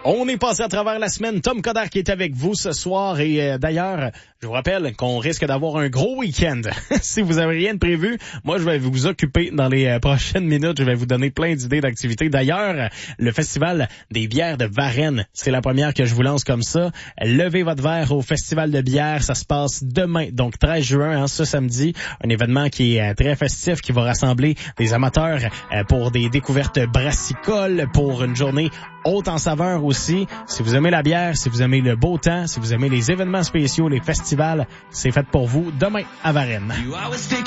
On est passé à travers la semaine. Tom Coderre qui est avec vous ce soir. Et d'ailleurs, je vous rappelle qu'on risque d'avoir un gros week-end. Si vous avez rien de prévu, moi, je vais vous occuper dans les prochaines minutes. Je vais vous donner plein d'idées d'activités. D'ailleurs, le Festival des bières de Varennes, c'est la première que je vous lance comme ça. Levez votre verre au Festival de bière. Ça se passe demain, donc 13 juin, ce samedi. Un événement qui est très festif, qui va rassembler des amateurs pour des découvertes brassicoles, pour une journée haute en saveur aussi. Si vous aimez la bière, si vous aimez le beau temps, si vous aimez les événements spéciaux, les festivals, c'est fait pour vous demain à Varennes.